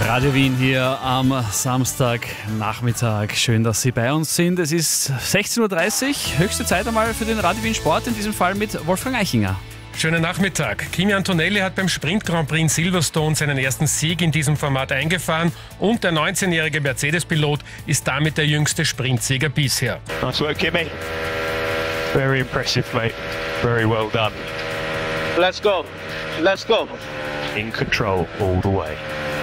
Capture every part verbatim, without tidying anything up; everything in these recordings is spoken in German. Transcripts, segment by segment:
Radio Wien hier am Samstagnachmittag. Schön, dass Sie bei uns sind. Es ist sechzehn Uhr dreißig, höchste Zeit einmal für den Radio Wien Sport, in diesem Fall mit Wolfgang Eichinger. Schönen Nachmittag. Kimi Antonelli hat beim Sprint Grand Prix in Silverstone seinen ersten Sieg in diesem Format eingefahren und der neunzehnjährige Mercedes-Pilot ist damit der jüngste Sprintsieger bisher. Nice work, Kimi. Very impressive, mate. Very well done. Let's go. Let's go. In control all the way.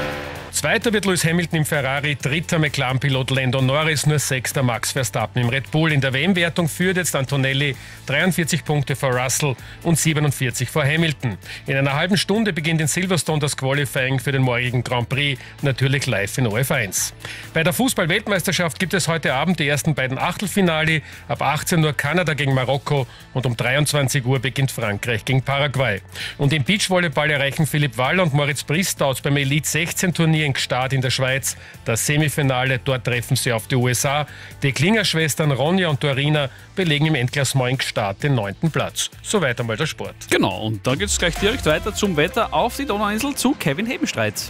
Zweiter wird Lewis Hamilton im Ferrari, dritter McLaren-Pilot Lando Norris, nur sechster Max Verstappen im Red Bull. In der W M-Wertung führt jetzt Antonelli dreiundvierzig Punkte vor Russell und siebenundvierzig vor Hamilton. In einer halben Stunde beginnt in Silverstone das Qualifying für den morgigen Grand Prix, natürlich live in O F eins. Bei der Fußball-Weltmeisterschaft gibt es heute Abend die ersten beiden Achtelfinale. Ab achtzehn Uhr Kanada gegen Marokko und um dreiundzwanzig Uhr beginnt Frankreich gegen Paraguay. Und im Beachvolleyball erreichen Philipp Waller und Moritz Bristauz beim Elite sechzehn Turnier in Gstaad in der Schweiz das Semifinale. Dort treffen sie auf die U S A. Die Klinger-Schwestern Ronja und Dorina belegen im Endklassement in Gstaad den neunten Platz. Soweit einmal der Sport. Genau, und dann geht es gleich direkt weiter zum Wetter auf die Donauinsel zu Kevin Hebenstreit.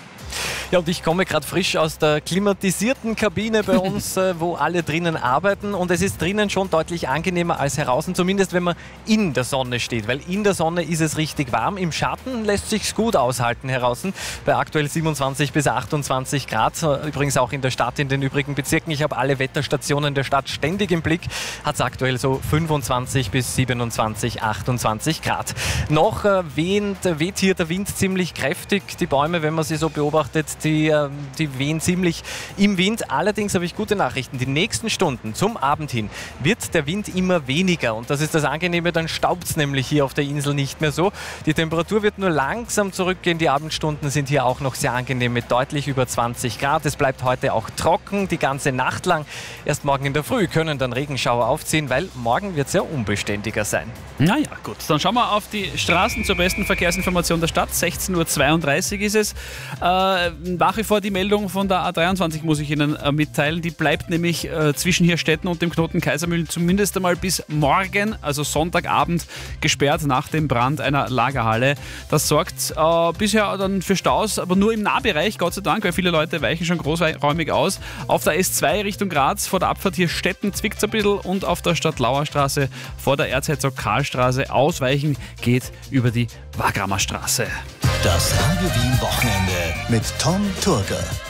Ja, und ich komme gerade frisch aus der klimatisierten Kabine bei uns, äh, wo alle drinnen arbeiten. Und es ist drinnen schon deutlich angenehmer als heraus, zumindest wenn man in der Sonne steht. Weil in der Sonne ist es richtig warm. Im Schatten lässt sich's gut aushalten heraus. Bei aktuell siebenundzwanzig bis achtundzwanzig Grad. Übrigens auch in der Stadt, in den übrigen Bezirken. Ich habe alle Wetterstationen der Stadt ständig im Blick. Hat es aktuell so fünfundzwanzig bis siebenundzwanzig, achtundzwanzig Grad. Noch äh, wehend, weht hier der Wind ziemlich kräftig. Die Bäume, wenn man sie so beobachtet, Die, die wehen ziemlich im Wind. Allerdings habe ich gute Nachrichten. Die nächsten Stunden zum Abend hin wird der Wind immer weniger. Und das ist das Angenehme, dann staubt es nämlich hier auf der Insel nicht mehr so. Die Temperatur wird nur langsam zurückgehen. Die Abendstunden sind hier auch noch sehr angenehm mit deutlich über zwanzig Grad. Es bleibt heute auch trocken, die ganze Nacht lang. Erst morgen in der Früh können dann Regenschauer aufziehen, weil morgen wird es ja unbeständiger sein. Naja, gut. Dann schauen wir auf die Straßen zur besten Verkehrsinformation der Stadt. sechzehn Uhr zweiunddreißig ist es. Äh, Nach wie vor die Meldung von der A dreiundzwanzig muss ich Ihnen äh, mitteilen. Die bleibt nämlich äh, zwischen Hirstetten und dem Knoten Kaisermühlen zumindest einmal bis morgen, also Sonntagabend, gesperrt nach dem Brand einer Lagerhalle. Das sorgt äh, bisher dann für Staus, aber nur im Nahbereich, Gott sei Dank, weil viele Leute weichen schon großräumig aus. Auf der S zwei Richtung Graz vor der Abfahrt Hirstetten zwickt es ein bisschen und auf der Stadtlauer Straße vor der Erzherzog-Karl-Straße ausweichen geht über die Wagramer Straße. Das Radio Wien Wochenende mit Tom Turger.